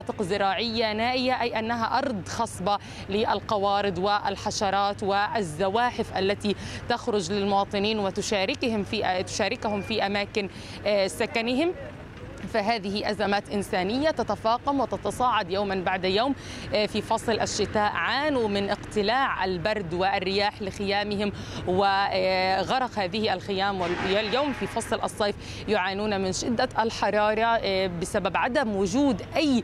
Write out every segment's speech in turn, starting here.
مناطق زراعية نائية، أي أنها أرض خصبة للقوارض والحشرات والزواحف التي تخرج للمواطنين وتشاركهم في أماكن سكنهم. فهذه أزمات إنسانية تتفاقم وتتصاعد يوما بعد يوم. في فصل الشتاء عانوا من اقتلاع البرد والرياح لخيامهم وغرق هذه الخيام، واليوم في فصل الصيف يعانون من شدة الحرارة بسبب عدم وجود أي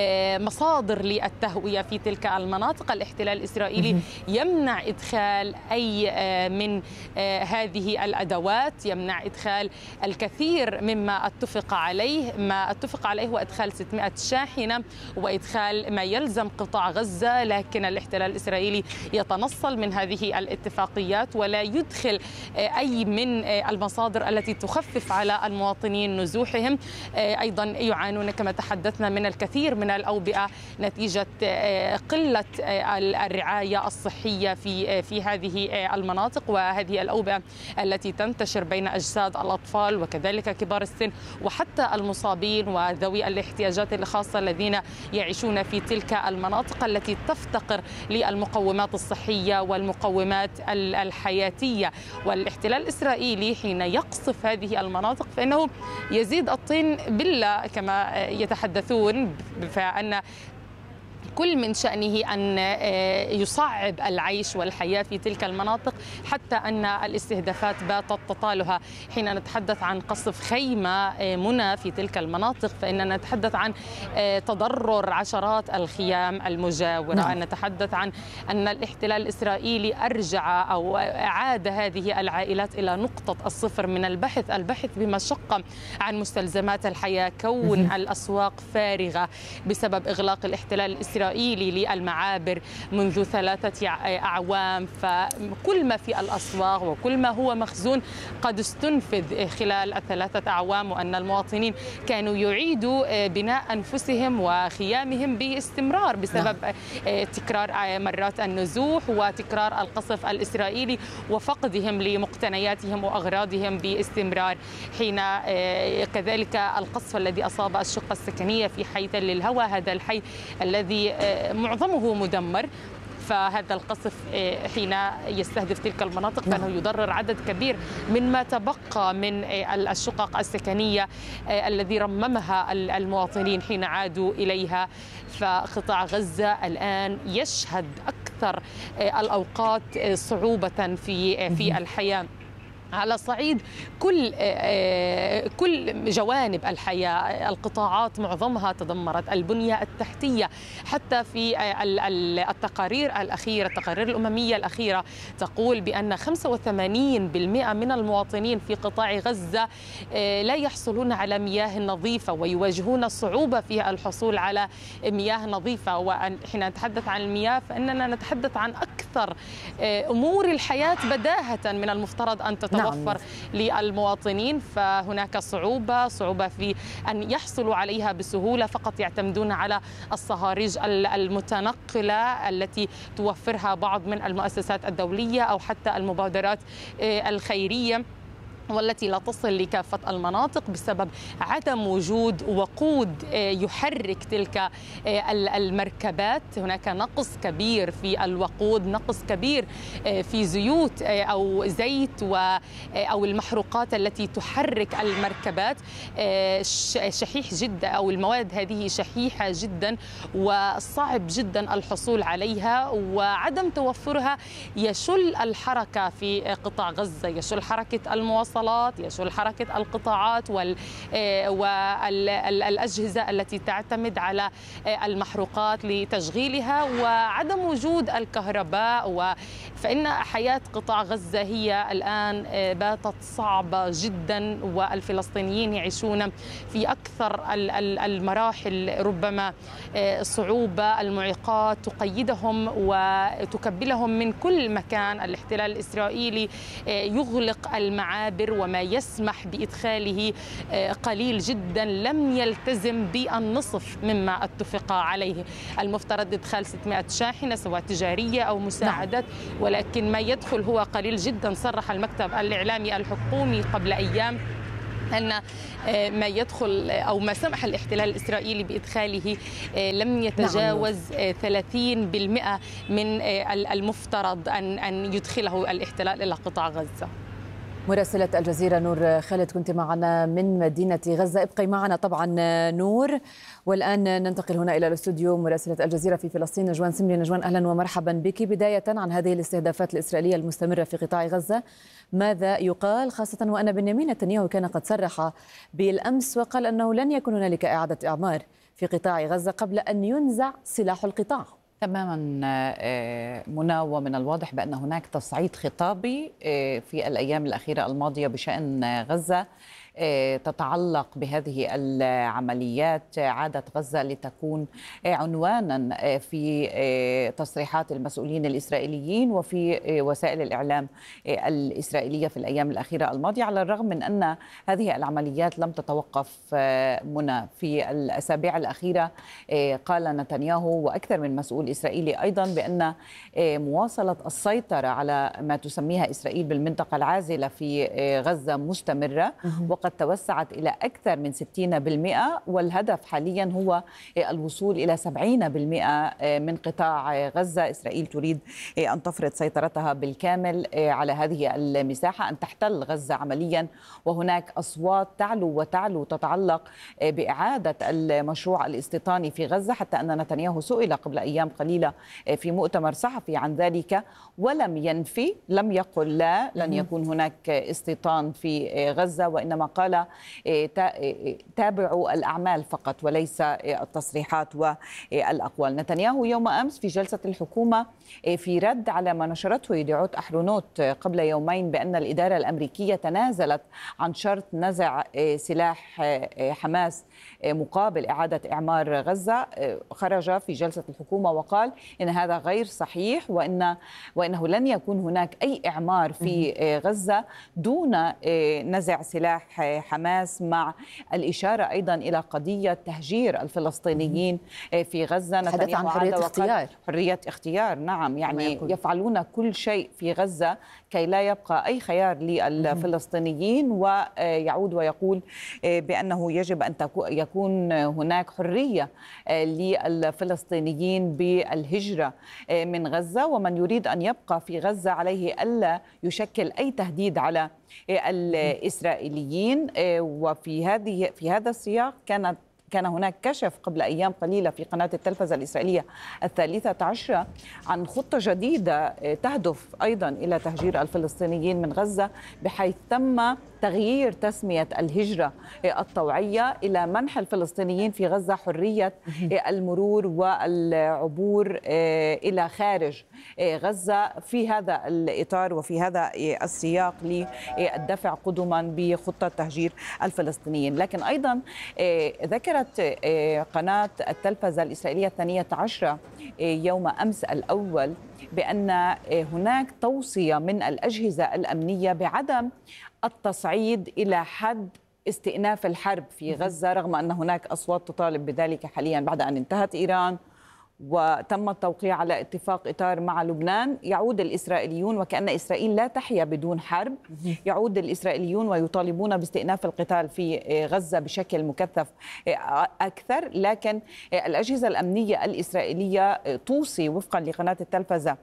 مصادر للتهوية في تلك المناطق. الاحتلال الإسرائيلي يمنع إدخال أي من هذه الأدوات، يمنع إدخال الكثير مما اتفق عليه. ما اتفق عليه هو إدخال 600 شاحنة وإدخال ما يلزم قطاع غزة، لكن الاحتلال الإسرائيلي يتنصل من هذه الاتفاقيات ولا يدخل أي من المصادر التي تخفف على المواطنين نزوحهم. أيضا يعانون كما تحدثنا من الكثير من الأوبئة نتيجة قلة الرعاية الصحية في هذه المناطق، وهذه الأوبئة التي تنتشر بين أجساد الأطفال وكذلك كبار السن وحتى المصابين وذوي الاحتياجات الخاصة الذين يعيشون في تلك المناطق التي تفتقر للمقومات الصحية والمقومات الحياتية. والاحتلال الإسرائيلي حين يقصف هذه المناطق فإنه يزيد الطين بلة كما يتحدثون، فأن كل من شأنه أن يصعب العيش والحياة في تلك المناطق، حتى أن الاستهدافات باتت تطالها. حين نتحدث عن قصف خيمة منى في تلك المناطق فإننا نتحدث عن تضرر عشرات الخيام المجاورة. نتحدث عن أن الاحتلال الإسرائيلي أرجع أو أعاد هذه العائلات إلى نقطة الصفر من البحث بمشقة عن مستلزمات الحياة، كون الأسواق فارغة بسبب إغلاق الاحتلال الإسرائيلي للمعابر منذ 3 أعوام. فكل ما في الأسواق وكل ما هو مخزون قد استنفذ خلال ال3 أعوام، وأن المواطنين كانوا يعيدوا بناء أنفسهم وخيامهم باستمرار بسبب تكرار مرات النزوح وتكرار القصف الإسرائيلي وفقدهم لمقتنياتهم وأغراضهم باستمرار. حين كذلك القصف الذي أصاب الشقة السكنية في حي تل الهوى، هذا الحي الذي معظمه مدمر، فهذا القصف حين يستهدف تلك المناطق فإنه يضرر عدد كبير من ما تبقى من الشقق السكنية الذي رممها المواطنين حين عادوا إليها. فقطاع غزة الآن يشهد أكثر الأوقات صعوبة في الحياة على صعيد كل جوانب الحياة. القطاعات معظمها تدمرت، البنية التحتية، حتى في التقارير الأممية الأخيرة تقول بأن 85% من المواطنين في قطاع غزة لا يحصلون على مياه نظيفة ويواجهون صعوبة في الحصول على مياه نظيفة. وحين نتحدث عن المياه فإننا نتحدث عن أكثر أمور الحياة بداهة من المفترض أن تتوفر للمواطنين. فهناك صعوبة في أن يحصلوا عليها بسهولة، فقط يعتمدون على الصهاريج المتنقلة التي توفرها بعض من المؤسسات الدولية أو حتى المبادرات الخيرية، والتي لا تصل لكافة المناطق بسبب عدم وجود وقود يحرك تلك المركبات. هناك نقص كبير في الوقود، نقص كبير في زيوت أو زيت أو المحروقات التي تحرك المركبات. شحيح جدا أو المواد هذه شحيحة جدا وصعب جدا الحصول عليها، وعدم توفرها يشل الحركة في قطاع غزة، يشل حركة المواصلات، يشل حركة القطاعات والأجهزة التي تعتمد على المحروقات لتشغيلها، وعدم وجود الكهرباء. فإن حياة قطاع غزة هي الآن باتت صعبة جدا، والفلسطينيين يعيشون في أكثر المراحل ربما صعوبة. المعيقات تقيدهم وتكبلهم من كل مكان. الاحتلال الإسرائيلي يغلق المعابر وما يسمح بإدخاله قليل جدا، لم يلتزم بالنصف مما اتفق عليه. المفترض إدخال 600 شاحنة سواء تجارية أو مساعدات، ولكن ما يدخل هو قليل جدا. صرح المكتب الإعلامي الحكومي قبل أيام أن ما يدخل أو ما سمح الاحتلال الإسرائيلي بإدخاله لم يتجاوز 30% من المفترض أن يدخله الاحتلال إلى قطاع غزة. مراسلة الجزيرة نور خالد كنت معنا من مدينة غزة. ابقي معنا طبعا نور. والآن ننتقل هنا إلى الاستوديو مراسلة الجزيرة في فلسطين نجوان سمري. نجوان أهلا ومرحبا بك. بداية عن هذه الاستهدافات الإسرائيلية المستمرة في قطاع غزة، ماذا يقال، خاصة وأن بنيامين نتنياهو كان قد صرح بالأمس وقال أنه لن يكون هنالك إعادة إعمار في قطاع غزة قبل أن ينزع سلاح القطاع؟ تماما منى، ومن الواضح بأن هناك تصعيد خطابي في الأيام الأخيرة الماضية بشأن غزة تتعلق بهذه العمليات. عادت غزة لتكون عنوانا في تصريحات المسؤولين الإسرائيليين وفي وسائل الإعلام الإسرائيلية في الأيام الأخيرة الماضية، على الرغم من أن هذه العمليات لم تتوقف منى. في الأسابيع الأخيرة قال نتنياهو وأكثر من مسؤول إسرائيلي أيضا بأن مواصلة السيطرة على ما تسميها إسرائيل بالمنطقة العازلة في غزة مستمرة، وقد توسعت إلى أكثر من 60%، والهدف حاليا هو الوصول إلى 70% من قطاع غزة. إسرائيل تريد أن تفرض سيطرتها بالكامل على هذه المساحة، أن تحتل غزة عمليا. وهناك أصوات تعلو وتعلو تتعلق بإعادة المشروع الاستيطاني في غزة، حتى أن نتنياهو سئل قبل أيام قليلة في مؤتمر صحفي عن ذلك ولم ينفي، لم يقل لا لن يكون هناك استيطان في غزة، وإنما قال تابعوا الأعمال فقط وليس التصريحات والأقوال. نتنياهو يوم أمس في جلسة الحكومة في رد على ما نشرته يديعوت أحرونوت قبل يومين بأن الإدارة الأمريكية تنازلت عن شرط نزع سلاح حماس مقابل إعادة إعمار غزة، خرج في جلسة الحكومة وقال إن هذا غير صحيح، وإنه لن يكون هناك أي إعمار في غزة دون نزع سلاح حماس، مع الإشارة أيضا إلى قضية تهجير الفلسطينيين في غزة. حدث عن حرية اختيار. حرية اختيار، نعم، يعني يفعلون كل شيء في غزة كي لا يبقى أي خيار للفلسطينيين، ويعود ويقول بأنه يجب أن يكون هناك حرية للفلسطينيين بالهجرة من غزة، ومن يريد أن يبقى في غزة عليه ألا يشكل أي تهديد على الإسرائيليين. وفي هذا السياق كان هناك كشف قبل أيام قليلة في قناة التلفزة الإسرائيلية 13 عن خطة جديدة تهدف أيضا إلى تهجير الفلسطينيين من غزة، بحيث تم تغيير تسمية الهجرة الطوعية إلى منح الفلسطينيين في غزة حرية المرور والعبور إلى خارج غزة في هذا الإطار وفي هذا السياق للدفع قدما بخطة تهجير الفلسطينيين. لكن أيضا ذكرت قناة التلفزة الإسرائيلية 12 يوم أمس الأول بأن هناك توصية من الأجهزة الأمنية بعدم التصعيد إلى حد استئناف الحرب في غزة، رغم أن هناك أصوات تطالب بذلك حاليا بعد أن انتهت إيران وتم التوقيع على اتفاق إطار مع لبنان. يعود الإسرائيليون وكأن إسرائيل لا تحيا بدون حرب، يعود الإسرائيليون ويطالبون باستئناف القتال في غزة بشكل مكثف أكثر. لكن الأجهزة الأمنية الإسرائيلية توصي وفقا لقناة التلفزة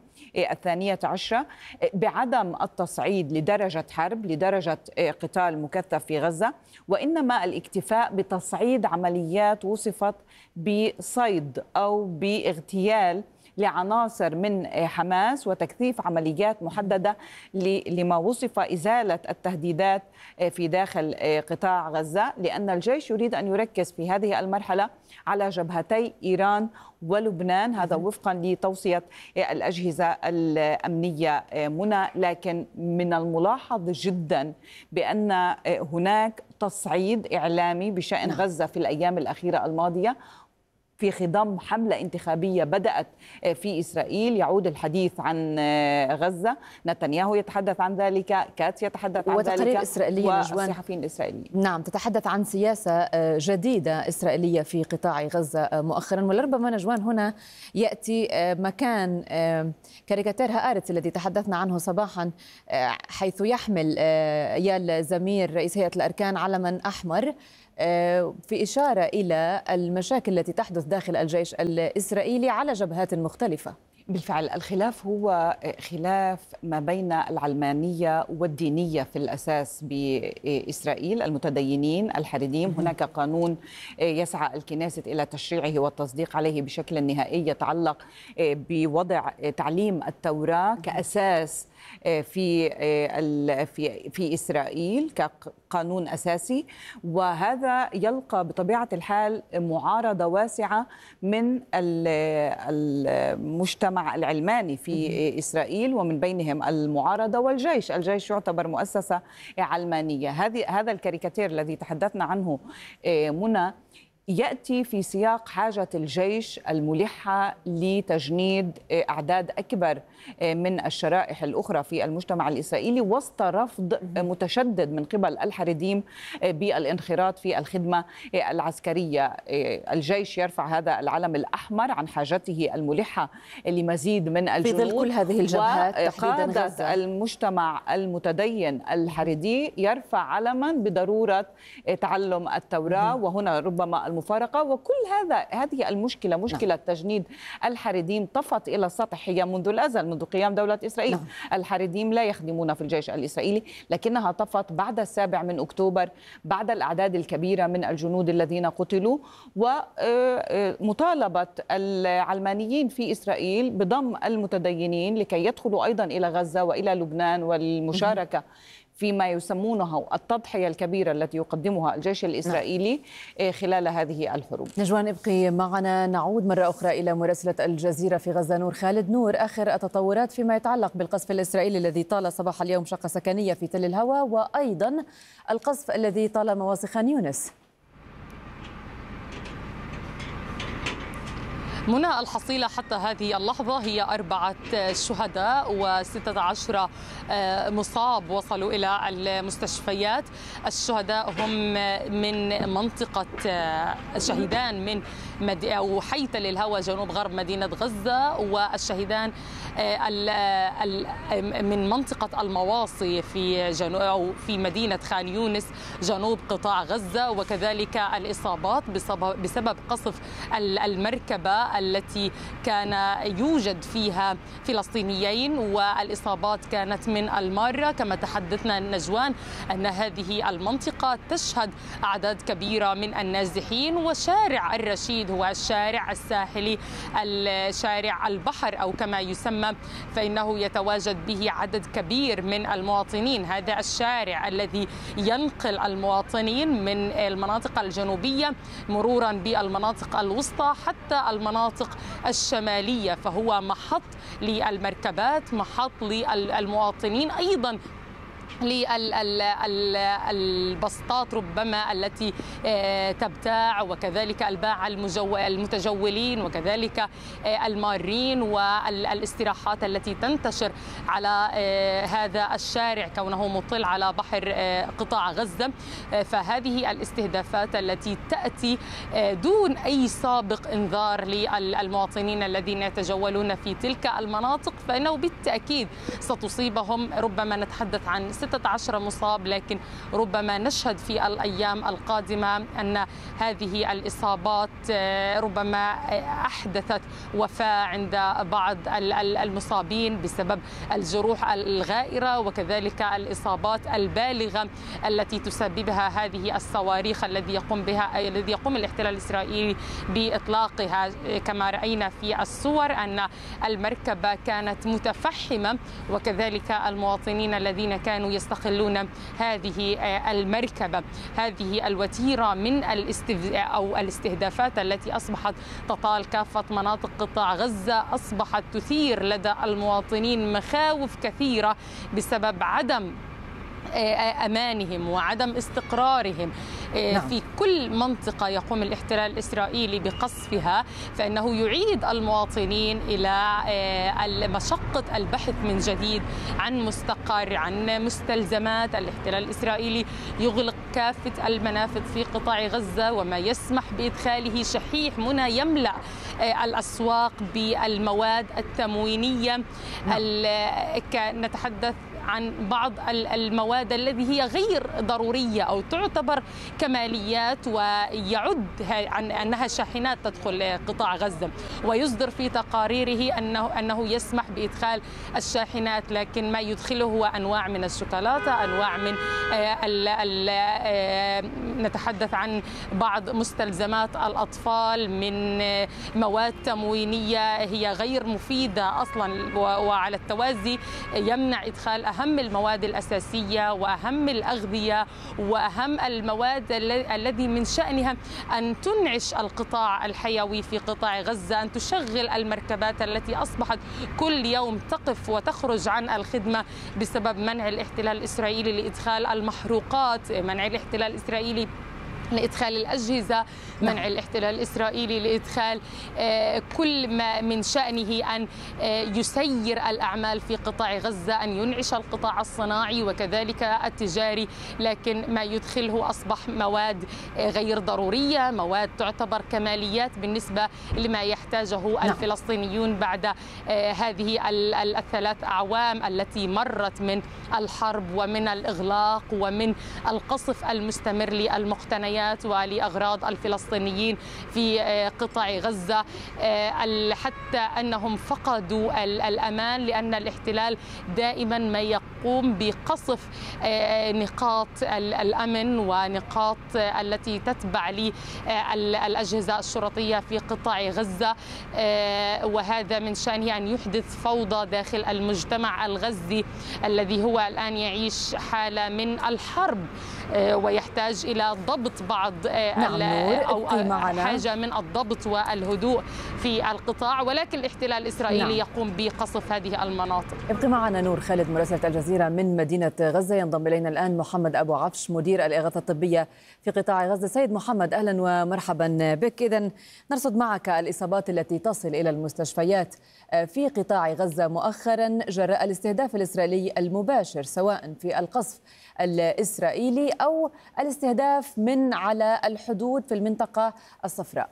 12 بعدم التصعيد لدرجة حرب، لدرجة قتال مكثف في غزة، وإنما الاكتفاء بتصعيد عمليات وصفت بصيد أو باغتيال لعناصر من حماس وتكثيف عمليات محددة لما وصف إزالة التهديدات في داخل قطاع غزة، لأن الجيش يريد أن يركز في هذه المرحلة على جبهتي إيران ولبنان، هذا وفقا لتوصية الأجهزة الأمنية منى. لكن من الملاحظ جدا بأن هناك تصعيد إعلامي بشأن غزة في الأيام الأخيرة الماضية، في خضم حملة انتخابية بدأت في إسرائيل. يعود الحديث عن غزة، نتنياهو يتحدث عن ذلك، كاتس يتحدث عن ذلك، وتقارير إسرائيلية والصحفيين الإسرائيليين. نعم، تتحدث عن سياسة جديدة إسرائيلية في قطاع غزة مؤخرا. ولربما نجوان هنا يأتي مكان كاريكاتير هآرتس الذي تحدثنا عنه صباحا، حيث يحمل ايال زمير رئيس هيئة الأركان علما أحمر، في إشارة إلى المشاكل التي تحدث داخل الجيش الإسرائيلي على جبهات مختلفة. بالفعل الخلاف هو خلاف ما بين العلمانية والدينية في الأساس بإسرائيل. المتدينين الحريديم، هناك قانون يسعى الكنيست إلى تشريعه والتصديق عليه بشكل نهائي، يتعلق بوضع تعليم التوراة كأساس في إسرائيل كقانون أساسي، وهذا يلقى بطبيعة الحال معارضة واسعة من المجتمع العلماني في إسرائيل، ومن بينهم المعارضة والجيش. الجيش يعتبر مؤسسة علمانية. هذا الكاريكاتير الذي تحدثنا عنه منى يأتي في سياق حاجة الجيش الملحة لتجنيد أعداد أكبر من الشرائح الأخرى في المجتمع الإسرائيلي، وسط رفض متشدد من قبل الحريديم بالانخراط في الخدمة العسكرية. الجيش يرفع هذا العلم الأحمر عن حاجته الملحة لمزيد من الجنود في ظل كل هذه الجبهات تحديدا غزة. المجتمع المتدين الحريدي يرفع علما بدضرورة تعلم التوراة، وهنا ربما المفارقة. وكل هذه المشكلة، مشكلة تجنيد الحريديم، طفت إلى السطح هي منذ الأزل، منذ قيام دولة إسرائيل. الحريديم لا يخدمون في الجيش الإسرائيلي، لكنها طفت بعد 7 أكتوبر، بعد الأعداد الكبيرة من الجنود الذين قتلوا، ومطالبة العلمانيين في إسرائيل بضم المتدينين لكي يدخلوا أيضا إلى غزة وإلى لبنان والمشاركة فيما يسمونه التضحية الكبيرة التي يقدمها الجيش الإسرائيلي خلال هذه الحروب. نجوان ابقي معنا. نعود مرة أخرى إلى مراسلة الجزيرة في غزة نور خالد. نور، آخر التطورات فيما يتعلق بالقصف الإسرائيلي الذي طال صباح اليوم شقة سكنية في تل الهوى، وأيضا القصف الذي طال مواصي خان يونس. منى، الحصيلة حتى هذه اللحظة هي 4 شهداء و16 مصاب وصلوا إلى المستشفيات. الشهداء هم من منطقة شهيدان من أو حي تل الهوى جنوب غرب مدينة غزة، والشهيدان من منطقة المواصي في مدينة خان يونس جنوب قطاع غزة، وكذلك الإصابات بسبب قصف المركبة التي كان يوجد فيها فلسطينيين، والإصابات كانت من المارة. كما تحدثنا نجوان أن هذه المنطقة تشهد أعداد كبيرة من النازحين، وشارع الرشيد هو الشارع الساحلي، الشارع البحر أو كما يسمى، فإنه يتواجد به عدد كبير من المواطنين. هذا الشارع الذي ينقل المواطنين من المناطق الجنوبية مرورا بالمناطق الوسطى حتى المناطق الشمالية، فهو محط للمركبات، محط للمواطنين، أيضا للبسطات ربما التي تبتاع، وكذلك الباعة المتجولين، وكذلك المارين، والاستراحات التي تنتشر على هذا الشارع كونه مطل على بحر قطاع غزة. فهذه الاستهدافات التي تأتي دون أي سابق إنذار للمواطنين الذين يتجولون في تلك المناطق، فإنه بالتأكيد ستصيبهم. ربما نتحدث عن 16 مصاب، لكن ربما نشهد في الأيام القادمة أن هذه الإصابات ربما أحدثت وفاة عند بعض المصابين بسبب الجروح الغائرة، وكذلك الإصابات البالغة التي تسببها هذه الصواريخ الذي يقوم الاحتلال الإسرائيلي بإطلاقها. كما رأينا في الصور أن المركبة كانت متفحمة، وكذلك المواطنين الذين كانوا يستغلون هذه المركبة. هذه الوتيرة من الاستهدافات التي أصبحت تطال كافة مناطق قطاع غزة أصبحت تثير لدى المواطنين مخاوف كثيرة بسبب عدم أمانهم وعدم استقرارهم في كل منطقة يقوم الاحتلال الإسرائيلي بقصفها، فإنه يعيد المواطنين إلى مشقة البحث من جديد عن مستقر، عن مستلزمات. الاحتلال الإسرائيلي يغلق كافة المنافذ في قطاع غزة، وما يسمح بإدخاله شحيح منى يملأ الأسواق بالمواد التموينية. نتحدث عن بعض المواد التي هي غير ضرورية أو تعتبر كماليات، ويعد عن أنها شاحنات تدخل قطاع غزة، ويصدر في تقاريره أنه يسمح بإدخال الشاحنات، لكن ما يدخله هو أنواع من الشوكولاتة، أنواع من نتحدث عن بعض مستلزمات الأطفال، من مواد تموينية هي غير مفيدة أصلا، وعلى التوازي يمنع إدخال أهم المواد الأساسية وأهم الأغذية وأهم المواد الذي من شأنها أن تنعش القطاع الحيوي في قطاع غزة، أن تشغل المركبات التي أصبحت كل يوم تقف وتخرج عن الخدمة بسبب منع الاحتلال الإسرائيلي لإدخال المحروقات، منع الاحتلال الإسرائيلي لإدخال الأجهزة، منع الاحتلال الإسرائيلي لإدخال كل ما من شأنه أن يسير الأعمال في قطاع غزة، أن ينعش القطاع الصناعي وكذلك التجاري، لكن ما يدخله أصبح مواد غير ضرورية، مواد تعتبر كماليات بالنسبة لما يحتاجه الفلسطينيون بعد هذه الثلاث أعوام التي مرت من الحرب ومن الإغلاق ومن القصف المستمر للمقتنيات ولأغراض الفلسطينيين في قطاع غزة، حتى أنهم فقدوا الأمان، لأن الاحتلال دائما ما يقوم بقصف نقاط الأمن ونقاط التي تتبع للأجهزة الشرطية في قطاع غزة، وهذا من شأنه أن يحدث فوضى داخل المجتمع الغزي الذي هو الآن يعيش حالة من الحرب ويحتاج إلى ضبط بعض أو حاجة من الضبط والهدوء في القطاع، ولكن الاحتلال الإسرائيلي يقوم بقصف هذه المناطق. ابقي معنا نور خالد مراسلة الجزيرة من مدينة غزة. ينضم إلينا الآن محمد أبو عفش مدير الإغاثة الطبية في قطاع غزة. سيد محمد أهلا ومرحبا بك. إذن نرصد معك الإصابات التي تصل إلى المستشفيات في قطاع غزة مؤخرا جراء الاستهداف الإسرائيلي المباشر، سواء في القصف الإسرائيلي أو الاستهداف من على الحدود في المنطقة الصفراء.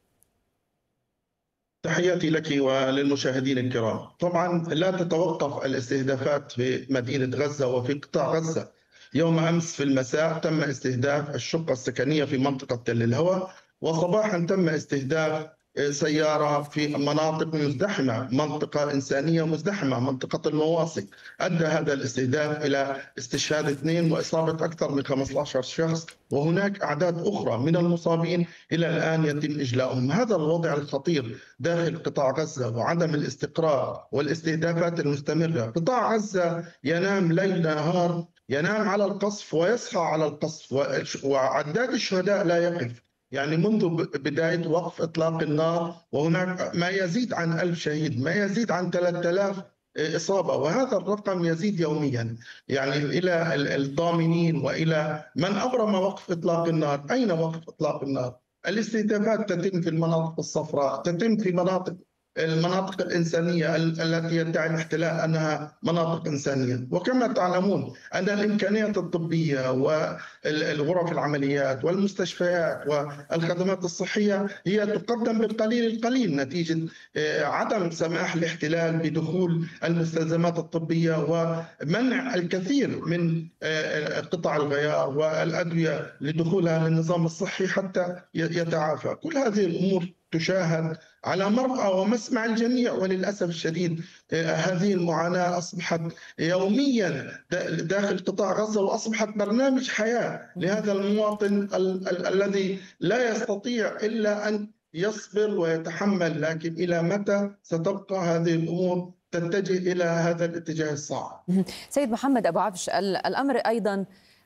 تحياتي لك وللمشاهدين الكرام. طبعا لا تتوقف الاستهدافات في مدينة غزة وفي قطاع غزة. يوم أمس في المساء تم استهداف الشقة السكنية في منطقة تل الهوى، وصباحا تم استهداف سيارة في مناطق مزدحمة، منطقة إنسانية مزدحمة، منطقة المواصي. أدى هذا الاستهداف إلى استشهاد 2 وإصابة أكثر من 15 شخص، وهناك أعداد أخرى من المصابين إلى الآن يتم إجلاؤهم. هذا الوضع الخطير داخل قطاع غزة وعدم الاستقرار والاستهدافات المستمرة. قطاع غزة ينام ليل نهار، ينام على القصف ويصحى على القصف، وعداد الشهداء لا يقف. يعني منذ بداية وقف إطلاق النار وهناك ما يزيد عن 1000 شهيد، ما يزيد عن 3000 إصابة، وهذا الرقم يزيد يوميا. يعني إلى الضامنين وإلى من أبرم وقف إطلاق النار، أين وقف إطلاق النار؟ الاستهدافات تتم في المناطق الصفراء، تتم في المناطق الإنسانية التي يدعي الاحتلال أنها مناطق إنسانية. وكما تعلمون أن الإمكانيات الطبية والغرف العمليات والمستشفيات والخدمات الصحية هي تقدم بالقليل القليل نتيجة عدم سماح الاحتلال بدخول المستلزمات الطبية ومنع الكثير من قطع الغيار والأدوية لدخولها للنظام الصحي حتى يتعافى. كل هذه الأمور تشاهد على مرأى ومسمع الجميع، وللأسف الشديد هذه المعاناة أصبحت يوميا داخل قطاع غزة، وأصبحت برنامج حياة لهذا المواطن الذي لا يستطيع إلا أن يصبر ويتحمل. لكن إلى متى ستبقى هذه الأمور تتجه إلى هذا الاتجاه الصعب؟ سيد محمد أبو عفش، الأمر أيضا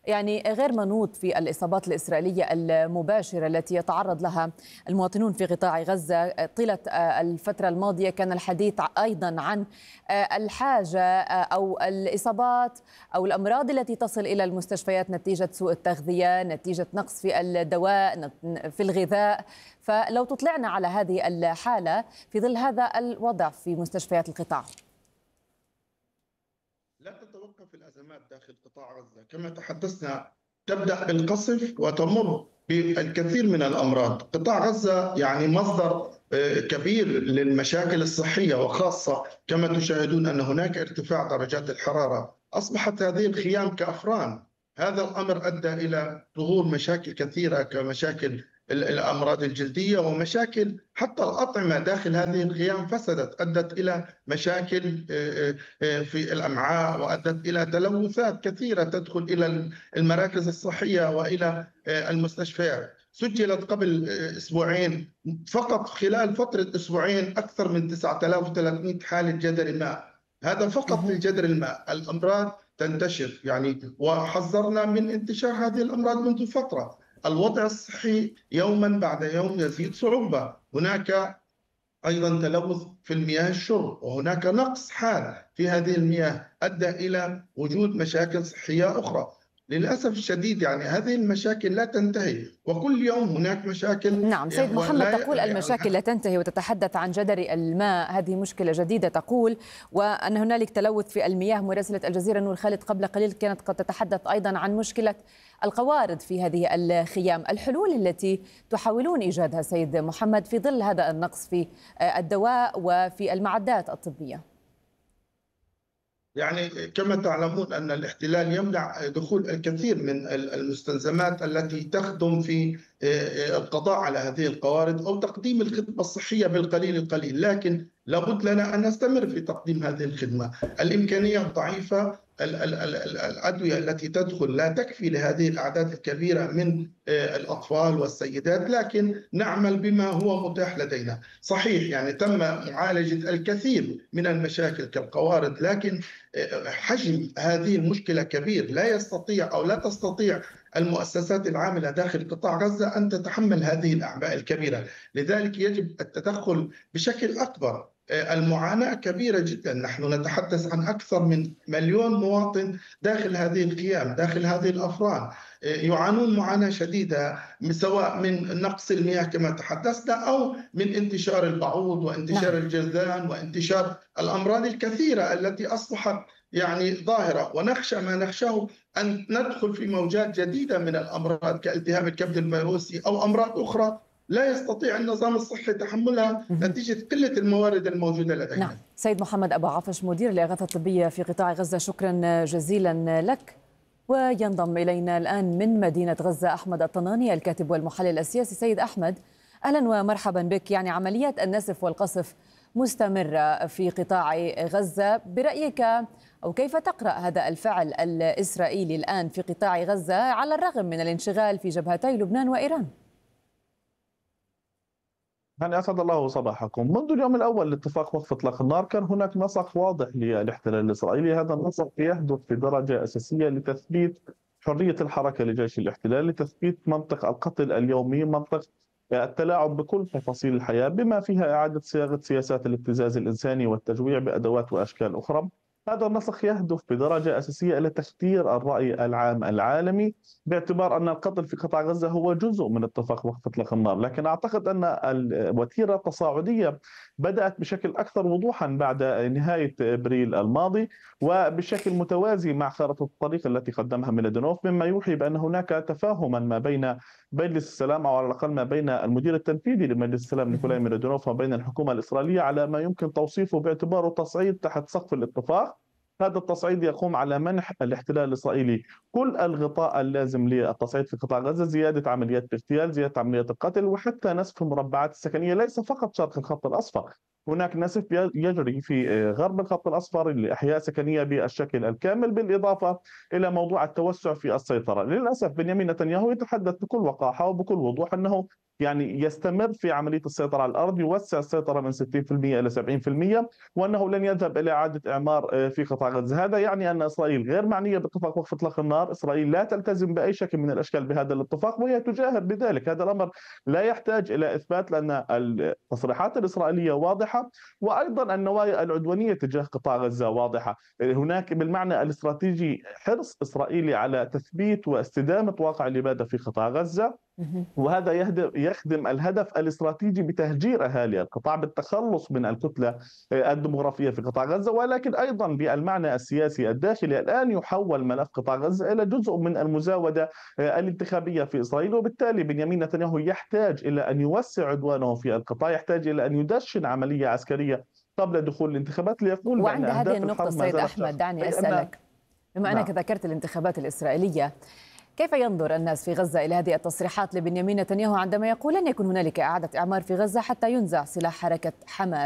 يعني غير منوط في الإصابات الإسرائيلية المباشرة التي يتعرض لها المواطنون في قطاع غزة. طيلة الفترة الماضية كان الحديث أيضا عن الحاجة أو الإصابات أو الأمراض التي تصل إلى المستشفيات نتيجة سوء التغذية، نتيجة نقص في الدواء، في الغذاء. فلو تطلعنا على هذه الحالة في ظل هذا الوضع في مستشفيات القطاع. لا تتوقف الأزمات داخل قطاع غزة، كما تحدثنا تبدأ بالقصف وتمر بالكثير من الأمراض. قطاع غزة يعني مصدر كبير للمشاكل الصحية، وخاصة كما تشاهدون أن هناك ارتفاع درجات الحرارة. أصبحت هذه الخيام كأفران. هذا الأمر أدى إلى ظهور مشاكل كثيرة كمشاكل الأمراض الجلدية، ومشاكل حتى الأطعمة داخل هذه الخيام فسدت، أدت إلى مشاكل في الأمعاء، وأدت إلى تلوثات كثيرة تدخل إلى المراكز الصحية وإلى المستشفيات. سجلت قبل أسبوعين، فقط خلال فترة أسبوعين، أكثر من 9300 حالة جدري ماء. هذا فقط في جدر الماء. الأمراض تنتشر يعني، وحذرنا من انتشار هذه الأمراض منذ فترة. الوضع الصحي يوما بعد يوم يزيد صعوبة. هناك أيضا تلوث في المياه الشرب، وهناك نقص حاد في هذه المياه أدى إلى وجود مشاكل صحية أخرى. للأسف الشديد يعني هذه المشاكل لا تنتهي، وكل يوم هناك مشاكل. نعم سيد محمد، تقول المشاكل لا تنتهي وتتحدث عن جدر الماء، هذه مشكلة جديدة تقول، وأن هنالك تلوث في المياه. مراسلة الجزيرة نور خالد قبل قليل كانت قد تتحدث أيضا عن مشكلة القوارض في هذه الخيام. الحلول التي تحاولون إيجادها سيد محمد في ظل هذا النقص في الدواء وفي المعدات الطبية؟ يعني كما تعلمون أن الاحتلال يمنع دخول الكثير من المستلزمات التي تخدم في القضاء على هذه القوارض أو تقديم الخدمة الصحية بالقليل القليل، لكن لابد لنا أن نستمر في تقديم هذه الخدمة. الإمكانيات ضعيفة، الأدوية التي تدخل لا تكفي لهذه الأعداد الكبيرة من الأطفال والسيدات، لكن نعمل بما هو متاح لدينا. صحيح يعني تم معالجة الكثير من المشاكل كالقوارض، لكن حجم هذه المشكلة كبير. لا يستطيع أو لا تستطيع المؤسسات العاملة داخل قطاع غزة أن تتحمل هذه الأعباء الكبيرة، لذلك يجب التدخل بشكل أكبر. المعاناة كبيرة جدا، نحن نتحدث عن أكثر من 1,000,000 مواطن داخل هذه الخيام، داخل هذه الأفران، يعانون معاناة شديدة، سواء من نقص المياه كما تحدثنا، أو من انتشار البعوض وانتشار الجرذان وانتشار الأمراض الكثيرة التي أصبحت يعني ظاهرة. ونخشى ما نخشاه أن ندخل في موجات جديدة من الأمراض كالتهاب الكبد الفيروسي أو أمراض أخرى لا يستطيع النظام الصحي تحملها نتيجة قلة الموارد الموجودة لدينا. نعم. سيد محمد أبو عفش، مدير الإغاثة الطبية في قطاع غزة، شكرا جزيلا لك. وينضم إلينا الآن من مدينة غزة أحمد الطناني، الكاتب والمحلل السياسي. سيد أحمد، أهلا ومرحبا بك. يعني عمليات النسف والقصف مستمرة في قطاع غزة، برأيك أو كيف تقرأ هذا الفعل الإسرائيلي الآن في قطاع غزة على الرغم من الانشغال في جبهتي لبنان وإيران؟ يعني أسعد الله صباحكم. منذ اليوم الأول لاتفاق وقف إطلاق النار كان هناك نسق واضح للاحتلال الإسرائيلي. هذا النسق يهدف بدرجة أساسية لتثبيت حرية الحركة لجيش الاحتلال، لتثبيت منطق القتل اليومي، منطق التلاعب بكل تفاصيل الحياة، بما فيها إعادة صياغة سياسات الابتزاز الإنساني والتجويع بأدوات وأشكال أخرى. هذا النسق يهدف بدرجة أساسية إلى تخدير الرأي العام العالمي، باعتبار أن القتل في قطاع غزة هو جزء من اتفاق وقف إطلاق النار. لكن أعتقد أن الوتيرة التصاعدية بدأت بشكل أكثر وضوحا بعد نهاية أبريل الماضي، وبشكل متوازي مع خارطة الطريق التي قدمها ميلادينوف، مما يوحي بأن هناك تفاهما ما بين مجلس السلام، أو على الأقل ما بين المدير التنفيذي لمجلس السلام نيكولاي ميلادينوف وبين الحكومة الإسرائيلية، على ما يمكن توصيفه باعتباره تصعيد تحت سقف الاتفاق. هذا التصعيد يقوم على منح الاحتلال الإسرائيلي كل الغطاء اللازم للتصعيد في قطاع غزة، زيادة عمليات الاغتيال، زيادة عمليات القتل، وحتى نسف المربعات السكنية، ليس فقط شرق الخط الأصفر. هناك نسف يجري في غرب الخط الأصفر لأحياء سكنية بالشكل الكامل، بالإضافة إلى موضوع التوسع في السيطرة. للأسف بنيامين نتنياهو يتحدث بكل وقاحة وبكل وضوح أنه يعني يستمر في عملية السيطرة على الأرض، يوسع السيطرة من 60% إلى 70%، وأنه لن يذهب إلى إعادة إعمار في قطاع غزة. هذا يعني أن إسرائيل غير معنية باتفاق وقف إطلاق النار، إسرائيل لا تلتزم بأي شكل من الأشكال بهذا الاتفاق، وهي تجاهر بذلك. هذا الأمر لا يحتاج إلى إثبات، لأن التصريحات الإسرائيلية واضحة، وأيضا النوايا العدوانية تجاه قطاع غزة واضحة. هناك بالمعنى الاستراتيجي حرص إسرائيلي على تثبيت واستدامة واقع الإبادة في قطاع غزة، وهذا يخدم الهدف الاستراتيجي بتهجير أهالي القطاع بالتخلص من الكتلة الديمغرافية في قطاع غزة، ولكن أيضا بالمعنى السياسي الداخلي الآن يحول ملف قطاع غزة إلى جزء من المزاودة الانتخابية في إسرائيل، وبالتالي بنيامين نتنياهو يحتاج إلى أن يوسع عدوانه في القطاع، يحتاج إلى أن يدشن عملية عسكرية قبل دخول الانتخابات ليقول وعند هذه النقطة سيد أحمد دعني أسألك، بما أنك ذكرت الانتخابات الإسرائيلية، كيف ينظر الناس في غزة إلى هذه التصريحات لبنيامين نتنياهو عندما يقول لن يكون هنالك إعادة إعمار في غزة حتى ينزع سلاح حركة حماس؟